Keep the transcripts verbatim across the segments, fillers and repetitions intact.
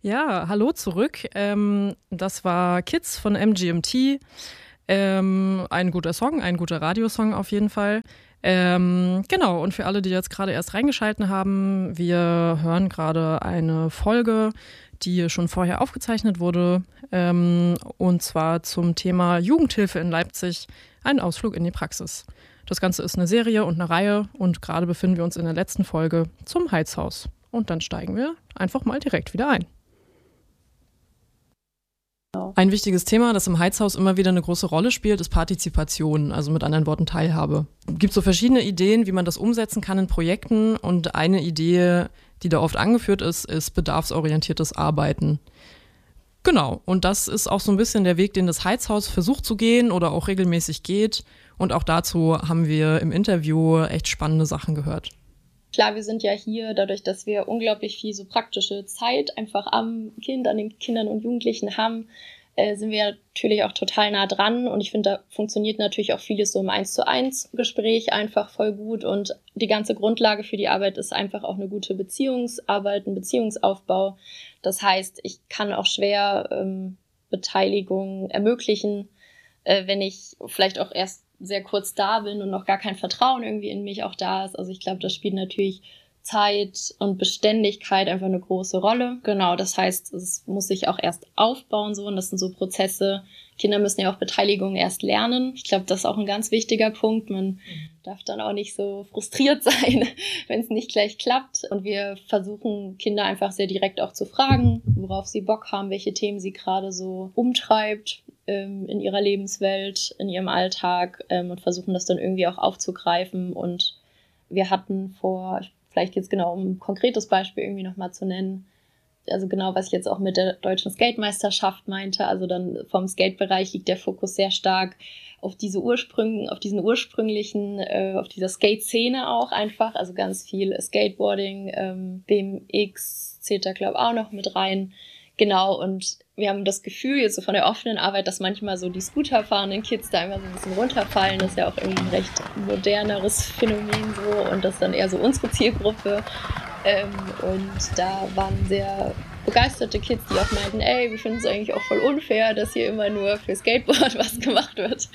Ja, hallo zurück. Ähm, das war Kids von M G M T. Ähm, ein guter Song, ein guter Radiosong auf jeden Fall. Ähm, genau, und für alle, die jetzt gerade erst reingeschalten haben, wir hören gerade eine Folge, die schon vorher aufgezeichnet wurde, ähm, und zwar zum Thema Jugendhilfe in Leipzig, ein Ausflug in die Praxis. Das Ganze ist eine Serie und eine Reihe und gerade befinden wir uns in der letzten Folge zum Heizhaus. Und dann steigen wir einfach mal direkt wieder ein. Ein wichtiges Thema, das im Heizhaus immer wieder eine große Rolle spielt, ist Partizipation, also mit anderen Worten Teilhabe. Es gibt so verschiedene Ideen, wie man das umsetzen kann in Projekten, und eine Idee, die da oft angeführt ist, ist bedarfsorientiertes Arbeiten. Genau, und das ist auch so ein bisschen der Weg, den das Heizhaus versucht zu gehen oder auch regelmäßig geht, und auch dazu haben wir im Interview echt spannende Sachen gehört. Klar, wir sind ja hier, dadurch, dass wir unglaublich viel so praktische Zeit einfach am Kind, an den Kindern und Jugendlichen haben, äh, sind wir natürlich auch total nah dran. Und ich finde, da funktioniert natürlich auch vieles so im eins zu eins Gespräch einfach voll gut. Und die ganze Grundlage für die Arbeit ist einfach auch eine gute Beziehungsarbeit, ein Beziehungsaufbau. Das heißt, ich kann auch schwer ähm, Beteiligung ermöglichen, äh, wenn ich vielleicht auch erst sehr kurz da bin und noch gar kein Vertrauen irgendwie in mich auch da ist. Also ich glaube, das spielt natürlich Zeit und Beständigkeit einfach eine große Rolle. Genau, das heißt, es muss sich auch erst aufbauen so, und das sind so Prozesse. Kinder müssen ja auch Beteiligung erst lernen. Ich glaube, das ist auch ein ganz wichtiger Punkt. Man darf dann auch nicht so frustriert sein, wenn es nicht gleich klappt. Und wir versuchen, Kinder einfach sehr direkt auch zu fragen, worauf sie Bock haben, welche Themen sie gerade so umtreibt in ihrer Lebenswelt, in ihrem Alltag, ähm, und versuchen das dann irgendwie auch aufzugreifen. Und wir hatten vor, vielleicht jetzt genau, um ein konkretes Beispiel irgendwie nochmal zu nennen, also genau, was ich jetzt auch mit der deutschen Skate-Meisterschaft meinte, also dann vom Skate-Bereich liegt der Fokus sehr stark auf diese Ursprünge, auf diesen ursprünglichen, äh, auf dieser Skate-Szene auch einfach, also ganz viel Skateboarding, ähm, B M X zählt da, glaube ich, auch noch mit rein. Genau, und wir haben das Gefühl, jetzt so von der offenen Arbeit, dass manchmal so die Scooterfahrenden Kids da immer so ein bisschen runterfallen. Das ist ja auch irgendwie ein recht moderneres Phänomen so, und das ist dann eher so unsere Zielgruppe. Ähm, und da waren sehr begeisterte Kids, die auch meinten, ey, wir finden es eigentlich auch voll unfair, dass hier immer nur für Skateboard was gemacht wird.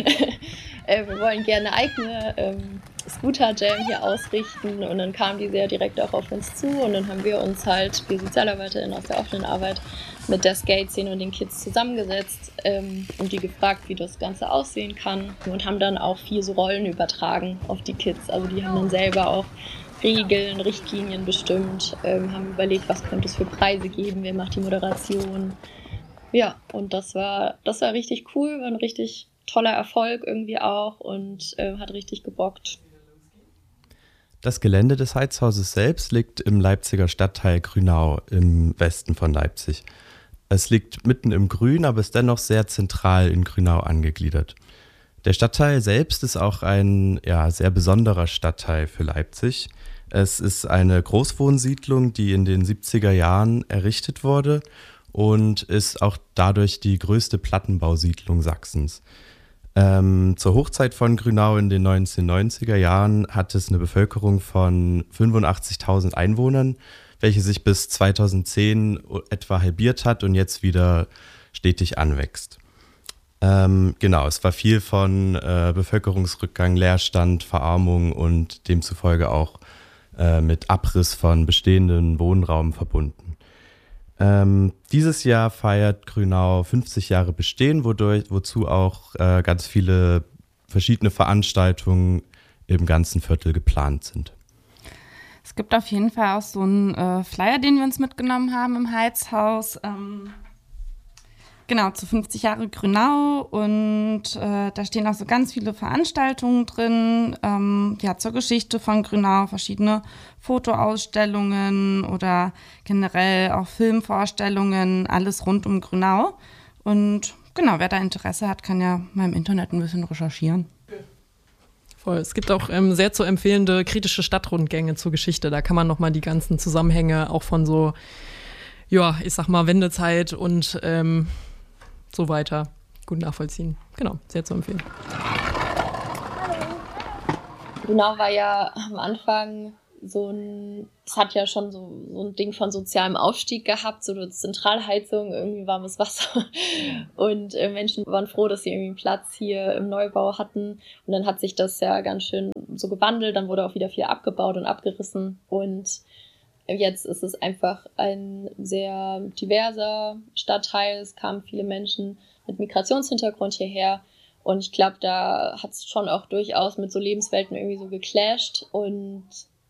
äh, wir wollen gerne eigene ähm, Scooter-Jam hier ausrichten, und dann kamen die sehr direkt auch auf uns zu, und dann haben wir uns halt, wir SozialarbeiterInnen aus der offenen Arbeit, mit der Skate-Szene und den Kids zusammengesetzt ähm, und die gefragt, wie das Ganze aussehen kann, und haben dann auch vier so Rollen übertragen auf die Kids. Also die haben dann selber auch Regeln, Richtlinien bestimmt, ähm, haben überlegt, was könnte es für Preise geben, wer macht die Moderation. Ja, und das war, das war richtig cool, war ein richtig toller Erfolg irgendwie auch, und äh, hat richtig gebockt. Das Gelände des Heizhauses selbst liegt im Leipziger Stadtteil Grünau im Westen von Leipzig. Es liegt mitten im Grün, aber ist dennoch sehr zentral in Grünau angegliedert. Der Stadtteil selbst ist auch ein ja, sehr besonderer Stadtteil für Leipzig. Es ist eine Großwohnsiedlung, die in den siebziger Jahren errichtet wurde und ist auch dadurch die größte Plattenbausiedlung Sachsens. Ähm, zur Hochzeit von Grünau in den neunzehnhundertneunziger Jahren hat es eine Bevölkerung von fünfundachtzigtausend Einwohnern, welche sich bis zweitausendzehn etwa halbiert hat und jetzt wieder stetig anwächst. Ähm, genau, es war viel von äh, Bevölkerungsrückgang, Leerstand, Verarmung und demzufolge auch äh, mit Abriss von bestehenden Wohnraum verbunden. Ähm, dieses Jahr feiert Grünau fünfzig Jahre Bestehen, wodurch, wozu auch äh, ganz viele verschiedene Veranstaltungen im ganzen Viertel geplant sind. Es gibt auf jeden Fall auch so einen äh, Flyer, den wir uns mitgenommen haben im Heizhaus. Ähm, genau, zu fünfzig Jahre Grünau, und äh, da stehen auch so ganz viele Veranstaltungen drin, ähm, ja, zur Geschichte von Grünau, verschiedene Fotoausstellungen oder generell auch Filmvorstellungen, alles rund um Grünau. Und genau, wer da Interesse hat, kann ja mal im Internet ein bisschen recherchieren. Voll. Es gibt auch ähm, sehr zu empfehlende kritische Stadtrundgänge zur Geschichte. Da kann man nochmal die ganzen Zusammenhänge auch von so, ja, ich sag mal, Wendezeit und ähm, so weiter gut nachvollziehen. Genau, sehr zu empfehlen. Grünau war ja am Anfang so ein, es hat ja schon so, so ein Ding von sozialem Aufstieg gehabt, so eine Zentralheizung, irgendwie warmes Wasser und äh, Menschen waren froh, dass sie irgendwie einen Platz hier im Neubau hatten und dann hat sich das ja ganz schön so gewandelt, dann wurde auch wieder viel abgebaut und abgerissen und jetzt ist es einfach ein sehr diverser Stadtteil, es kamen viele Menschen mit Migrationshintergrund hierher. Und ich glaube, da hat es schon auch durchaus mit so Lebenswelten irgendwie so geclasht. Und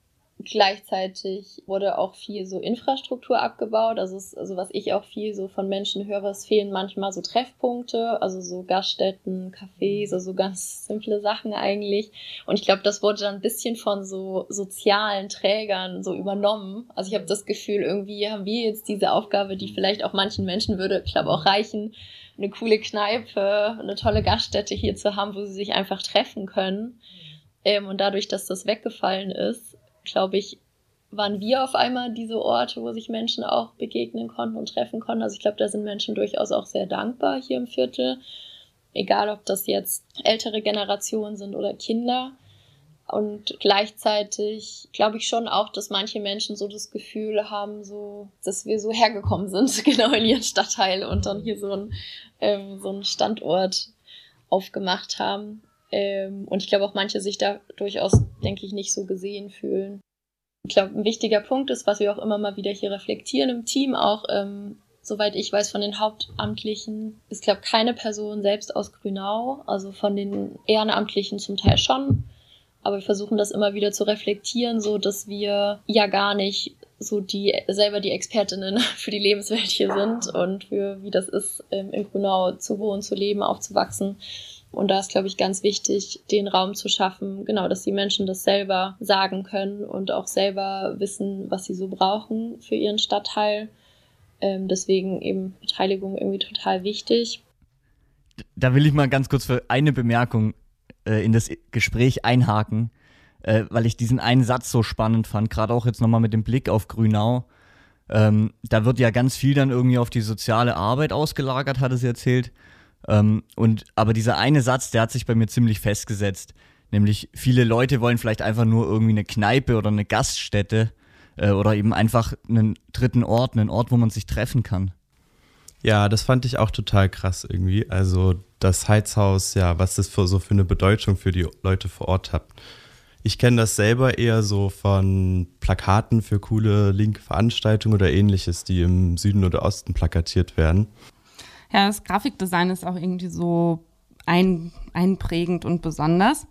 gleichzeitig wurde auch viel so Infrastruktur abgebaut. Also, es, also was ich auch viel so von Menschen höre, es fehlen manchmal so Treffpunkte, also so Gaststätten, Cafés, also ganz simple Sachen eigentlich. Und ich glaube, das wurde dann ein bisschen von so sozialen Trägern so übernommen. Also ich habe das Gefühl, irgendwie haben wir jetzt diese Aufgabe, die vielleicht auch manchen Menschen würde, ich glaube auch reichen, eine coole Kneipe, eine tolle Gaststätte hier zu haben, wo sie sich einfach treffen können. Ähm, und dadurch, dass das weggefallen ist, glaube ich, waren wir auf einmal diese Orte, wo sich Menschen auch begegnen konnten und treffen konnten. Also ich glaube, da sind Menschen durchaus auch sehr dankbar hier im Viertel. Egal, ob das jetzt ältere Generationen sind oder Kinder. Und gleichzeitig glaube ich schon auch, dass manche Menschen so das Gefühl haben, so, dass wir so hergekommen sind, genau in ihren Stadtteil und dann hier so ein, ähm, so einen Standort aufgemacht haben. Ähm, und ich glaube auch manche sich da durchaus, denke ich, nicht so gesehen fühlen. Ich glaube, ein wichtiger Punkt ist, was wir auch immer mal wieder hier reflektieren im Team, auch ähm, soweit ich weiß von den Hauptamtlichen, ist, glaube ich, keine Person selbst aus Grünau, also von den Ehrenamtlichen zum Teil schon. Aber wir versuchen das immer wieder zu reflektieren, so dass wir ja gar nicht so die selber die Expertinnen für die Lebenswelt hier sind und für wie das ist, in Grünau zu wohnen, zu leben, aufzuwachsen. Und da ist, glaube ich, ganz wichtig, den Raum zu schaffen, genau, dass die Menschen das selber sagen können und auch selber wissen, was sie so brauchen für ihren Stadtteil. Ähm, deswegen eben Beteiligung irgendwie total wichtig. Da will ich mal ganz kurz für eine Bemerkung in das Gespräch einhaken, äh, weil ich diesen einen Satz so spannend fand, gerade auch jetzt nochmal mit dem Blick auf Grünau. Ähm, da wird ja ganz viel dann irgendwie auf die soziale Arbeit ausgelagert, hat es erzählt. Ähm, und aber dieser eine Satz, der hat sich bei mir ziemlich festgesetzt. Nämlich viele Leute wollen vielleicht einfach nur irgendwie eine Kneipe oder eine Gaststätte äh, oder eben einfach einen dritten Ort, einen Ort, wo man sich treffen kann. Ja, das fand ich auch total krass irgendwie. Also das Heizhaus, ja, was das für, so für eine Bedeutung für die Leute vor Ort hat. Ich kenne das selber eher so von Plakaten für coole linke Veranstaltungen oder ähnliches, die im Süden oder Osten plakatiert werden. Ja, das Grafikdesign ist auch irgendwie so ein, einprägend und besonders.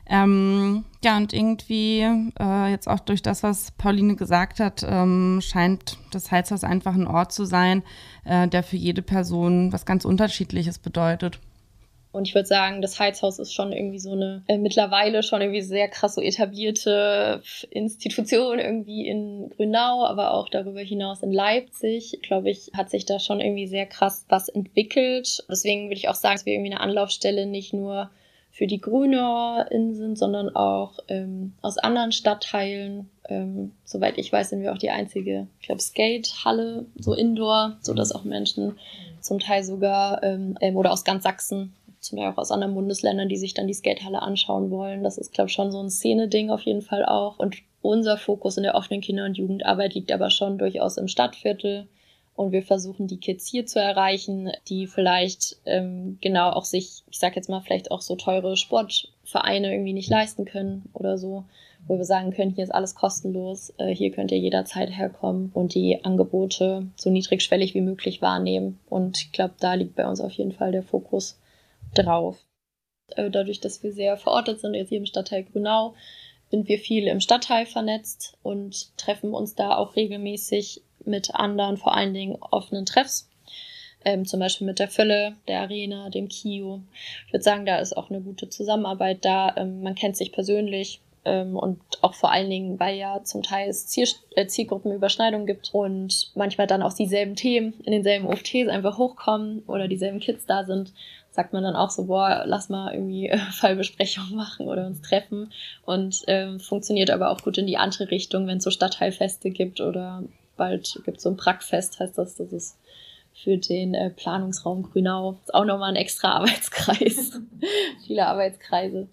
Ähm, ja, und irgendwie äh, jetzt auch durch das, was Pauline gesagt hat, ähm, scheint das Heizhaus einfach ein Ort zu sein, äh, der für jede Person was ganz Unterschiedliches bedeutet. Und ich würde sagen, das Heizhaus ist schon irgendwie so eine äh, mittlerweile schon irgendwie sehr krass so etablierte Institution irgendwie in Grünau, aber auch darüber hinaus in Leipzig. Glaube ich, hat sich da schon irgendwie sehr krass was entwickelt. Deswegen würde ich auch sagen, dass wir irgendwie eine Anlaufstelle nicht nur für die GrünauerInnen sind, sondern auch ähm, aus anderen Stadtteilen. Ähm, soweit ich weiß, sind wir auch die einzige, ich glaube, Skatehalle, so Indoor, sodass auch Menschen zum Teil sogar ähm, oder aus ganz Sachsen, zum Teil auch aus anderen Bundesländern, die sich dann die Skatehalle anschauen wollen. Das ist, glaube ich, schon so ein Szene-Ding auf jeden Fall auch. Und unser Fokus in der offenen Kinder- und Jugendarbeit liegt aber schon durchaus im Stadtviertel. Und wir versuchen, die Kids hier zu erreichen, die vielleicht ähm, genau auch sich, ich sag jetzt mal, vielleicht auch so teure Sportvereine irgendwie nicht leisten können oder so, wo wir sagen können, hier ist alles kostenlos, äh, hier könnt ihr jederzeit herkommen und die Angebote so niedrigschwellig wie möglich wahrnehmen. Und ich glaube, da liegt bei uns auf jeden Fall der Fokus drauf. Äh, dadurch, dass wir sehr verortet sind, jetzt hier im Stadtteil Grünau, sind wir viel im Stadtteil vernetzt und treffen uns da auch regelmäßig mit anderen, vor allen Dingen offenen Treffs, ähm, zum Beispiel mit der Fülle, der Arena, dem Kio. Ich würde sagen, da ist auch eine gute Zusammenarbeit da. Ähm, man kennt sich persönlich ähm, und auch vor allen Dingen, weil ja zum Teil es Ziel, äh, Zielgruppenüberschneidungen gibt und manchmal dann auch dieselben Themen in denselben O F Ts einfach hochkommen oder dieselben Kids da sind, sagt man dann auch so, boah, lass mal irgendwie äh, Fallbesprechungen machen oder uns treffen und ähm, funktioniert aber auch gut in die andere Richtung, wenn es so Stadtteilfeste gibt oder bald gibt es so ein Prackfest, heißt das, das ist für den äh, Planungsraum Grünau. Ist auch nochmal ein extra Arbeitskreis. Viele Arbeitskreise.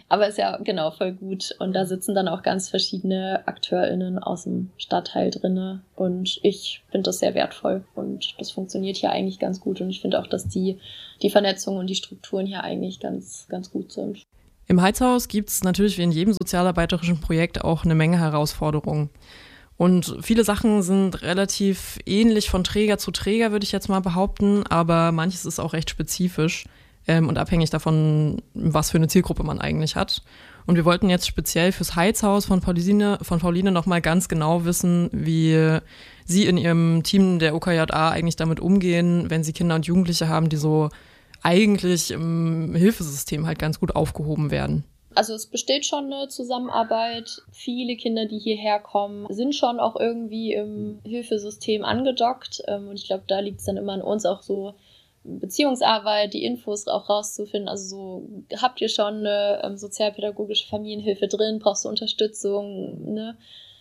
Aber ist ja genau voll gut. Und da sitzen dann auch ganz verschiedene AkteurInnen aus dem Stadtteil drinne. Und ich finde das sehr wertvoll. Und das funktioniert hier eigentlich ganz gut. Und ich finde auch, dass die, die Vernetzung und die Strukturen hier eigentlich ganz, ganz gut sind. Im Heizhaus gibt es natürlich wie in jedem sozialarbeiterischen Projekt auch eine Menge Herausforderungen. Und viele Sachen sind relativ ähnlich von Träger zu Träger, würde ich jetzt mal behaupten. Aber manches ist auch recht spezifisch. Und abhängig davon, was für eine Zielgruppe man eigentlich hat. Und wir wollten jetzt speziell fürs Heizhaus von Pauline, von Pauline nochmal ganz genau wissen, wie sie in ihrem Team der O K J A eigentlich damit umgehen, wenn sie Kinder und Jugendliche haben, die so eigentlich im Hilfesystem halt ganz gut aufgehoben werden. Also es besteht schon eine Zusammenarbeit. Viele Kinder, die hierher kommen, sind schon auch irgendwie im Hilfesystem angedockt. Und ich glaube, da liegt es dann immer an uns auch so, Beziehungsarbeit, die Infos auch rauszufinden. Also so, habt ihr schon eine ähm, sozialpädagogische Familienhilfe drin, brauchst du Unterstützung, ne?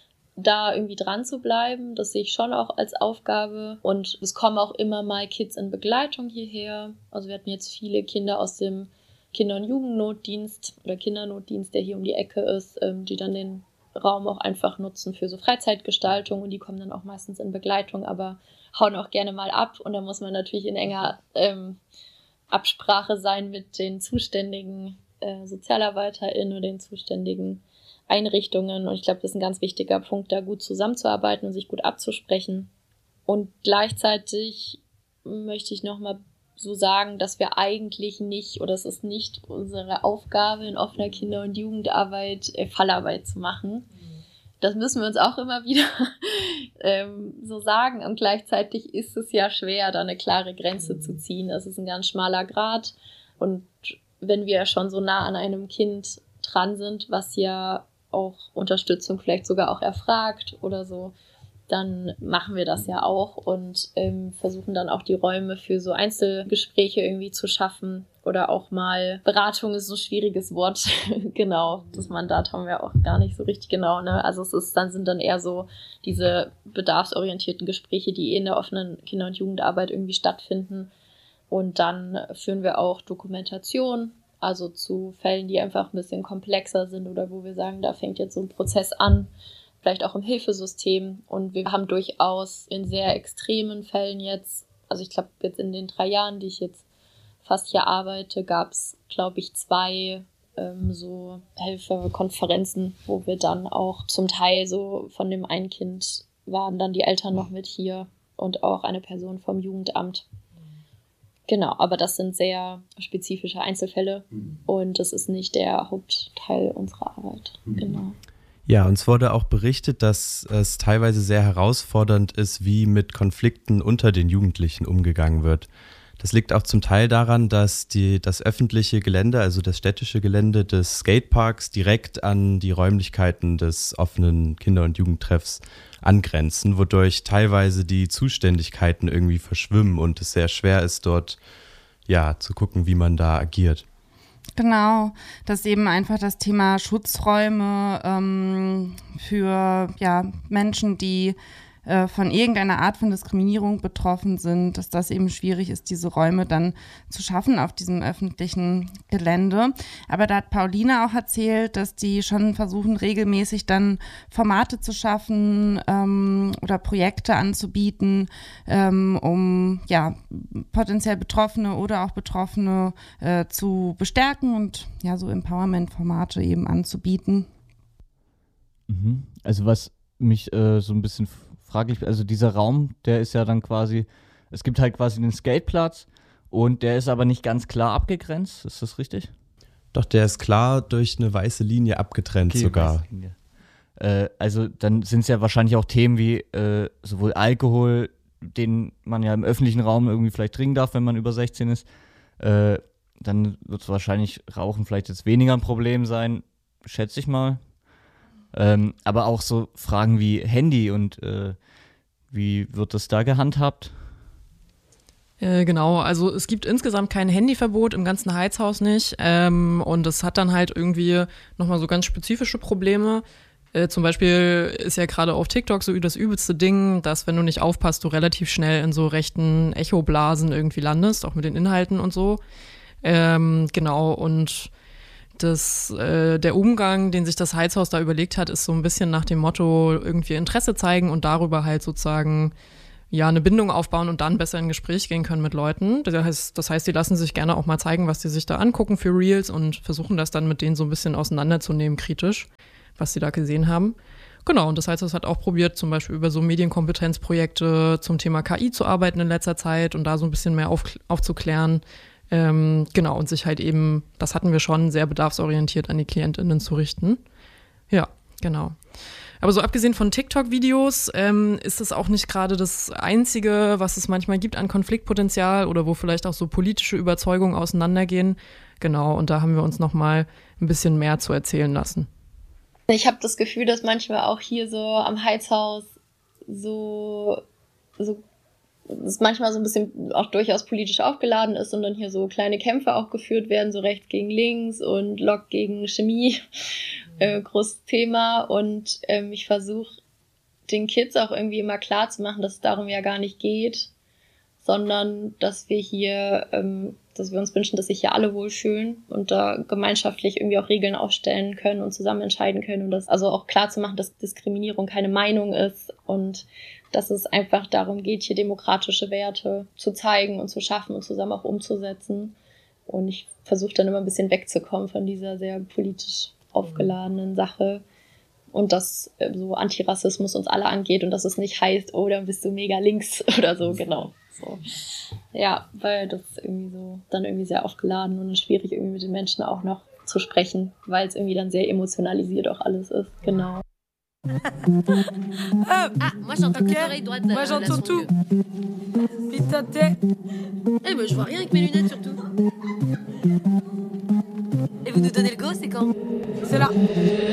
Da irgendwie dran zu bleiben, das sehe ich schon auch als Aufgabe. Und es kommen auch immer mal Kids in Begleitung hierher. Also wir hatten jetzt viele Kinder aus dem Kinder- und Jugendnotdienst oder Kindernotdienst, der hier um die Ecke ist, ähm, die dann den Raum auch einfach nutzen für so Freizeitgestaltung und die kommen dann auch meistens in Begleitung, aber hauen auch gerne mal ab und da muss man natürlich in enger ähm, Absprache sein mit den zuständigen äh, SozialarbeiterInnen oder den zuständigen Einrichtungen und ich glaube, das ist ein ganz wichtiger Punkt, da gut zusammenzuarbeiten und sich gut abzusprechen. Und gleichzeitig möchte ich nochmal so sagen, dass wir eigentlich nicht, oder es ist nicht unsere Aufgabe in offener Kinder- und Jugendarbeit, äh, Fallarbeit zu machen. Das müssen wir uns auch immer wieder ähm, so sagen. Und gleichzeitig ist es ja schwer, da eine klare Grenze zu ziehen. Es ist ein ganz schmaler Grat. Und wenn wir schon so nah an einem Kind dran sind, was ja auch Unterstützung vielleicht sogar auch erfragt oder so, dann machen wir das ja auch und ähm, versuchen dann auch die Räume für so Einzelgespräche irgendwie zu schaffen oder auch mal, Beratung ist so ein schwieriges Wort, genau, das Mandat haben wir auch gar nicht so richtig genau, ne, also es ist, dann sind dann eher so diese bedarfsorientierten Gespräche, die eh in der offenen Kinder- und Jugendarbeit irgendwie stattfinden und dann führen wir auch Dokumentation, also zu Fällen, die einfach ein bisschen komplexer sind oder wo wir sagen, da fängt jetzt so ein Prozess an, vielleicht auch im Hilfesystem. Und wir haben durchaus in sehr extremen Fällen jetzt, also ich glaube jetzt in den drei Jahren, die ich jetzt fast hier arbeite, gab es, glaube ich, zwei ähm, so Hilfekonferenzen, wo wir dann auch zum Teil so von dem einen Kind waren dann die Eltern noch mit hier und auch eine Person vom Jugendamt. Genau, aber das sind sehr spezifische Einzelfälle und das ist nicht der Hauptteil unserer Arbeit. Genau. Ja, uns wurde auch berichtet, dass es teilweise sehr herausfordernd ist, wie mit Konflikten unter den Jugendlichen umgegangen wird. Das liegt auch zum Teil daran, dass die, das öffentliche Gelände, also das städtische Gelände des Skateparks direkt an die Räumlichkeiten des offenen Kinder- und Jugendtreffs angrenzen, wodurch teilweise die Zuständigkeiten irgendwie verschwimmen und es sehr schwer ist, dort ja, zu gucken, wie man da agiert. Genau, dass eben einfach das Thema Schutzräume ähm, für ja, Menschen, die äh, von irgendeiner Art von Diskriminierung betroffen sind, dass das eben schwierig ist, diese Räume dann zu schaffen auf diesem öffentlichen Gelände. Aber da hat Pauline auch erzählt, dass die schon versuchen, regelmäßig dann Formate zu schaffen ähm, oder Projekte anzubieten, ähm, um ja potenziell Betroffene oder auch Betroffene äh, zu bestärken und ja so Empowerment-Formate eben anzubieten. Mhm. Also was mich äh, so ein bisschen fraglich, also dieser Raum, der ist ja dann quasi, es gibt halt quasi den Skateplatz und der ist aber nicht ganz klar abgegrenzt, ist das richtig? Doch, der ist klar durch eine weiße Linie abgetrennt okay, sogar. Äh, also dann sind es ja wahrscheinlich auch Themen wie äh, sowohl Alkohol, den man ja im öffentlichen Raum irgendwie vielleicht trinken darf, wenn man über sechzehn ist, äh, dann wird es wahrscheinlich Rauchen vielleicht jetzt weniger ein Problem sein, schätze ich mal. Ähm, aber auch so Fragen wie Handy und äh, wie wird das da gehandhabt? Äh, genau, also es gibt insgesamt kein Handyverbot, im ganzen Heizhaus nicht. Ähm, und es hat dann halt irgendwie nochmal so ganz spezifische Probleme. Äh, zum Beispiel ist ja gerade auf TikTok so das übelste Ding, dass wenn du nicht aufpasst, du relativ schnell in so rechten Echoblasen irgendwie landest, auch mit den Inhalten und so. Ähm, genau, und das, äh, der Umgang, den sich das Heizhaus da überlegt hat, ist so ein bisschen nach dem Motto irgendwie Interesse zeigen und darüber halt sozusagen ja eine Bindung aufbauen und dann besser in Gespräch gehen können mit Leuten. Das heißt, das heißt, die lassen sich gerne auch mal zeigen, was die sich da angucken für Reels und versuchen das dann mit denen so ein bisschen auseinanderzunehmen, kritisch, was sie da gesehen haben. Genau, und das heißt, es hat auch probiert, zum Beispiel über so Medienkompetenzprojekte zum Thema K I zu arbeiten in letzter Zeit und da so ein bisschen mehr auf, aufzuklären. Ähm, genau, und sich halt eben, das hatten wir schon, sehr bedarfsorientiert an die KlientInnen zu richten. Ja, genau. Aber so abgesehen von TikTok-Videos ähm, ist es auch nicht gerade das Einzige, was es manchmal gibt an Konfliktpotenzial oder wo vielleicht auch so politische Überzeugungen auseinandergehen. Genau, und da haben wir uns nochmal ein bisschen mehr zu erzählen lassen. Ich habe das Gefühl, dass manchmal auch hier so am Heizhaus so, so es manchmal so ein bisschen auch durchaus politisch aufgeladen ist und dann hier so kleine Kämpfe auch geführt werden, so rechts gegen links und Lok gegen Chemie. Äh, großes Thema und ähm, ich versuche den Kids auch irgendwie immer klar zu machen, dass es darum ja gar nicht geht, sondern dass wir hier, ähm, dass wir uns wünschen, dass sich hier alle wohlfühlen und da gemeinschaftlich irgendwie auch Regeln aufstellen können und zusammen entscheiden können und das also auch klar zu machen, dass Diskriminierung keine Meinung ist und dass es einfach darum geht, hier demokratische Werte zu zeigen und zu schaffen und zusammen auch umzusetzen. Und ich versuche dann immer ein bisschen wegzukommen von dieser sehr politisch aufgeladenen Sache und dass äh, so Antirassismus uns alle angeht und dass es nicht heißt, oh, dann bist du mega links oder so, genau. So. Ja, weil das irgendwie so dann irgendwie sehr aufgeladen und schwierig irgendwie mit den Menschen auch noch zu sprechen, weil es irgendwie dann sehr emotionalisiert auch alles ist, genau. Ah, moi j'entends que l'oreille droite. Moi j'entends tout. Putain t'es. Eh ben je vois rien avec mes lunettes surtout. Et vous nous donnez le go, c'est quand? C'est là.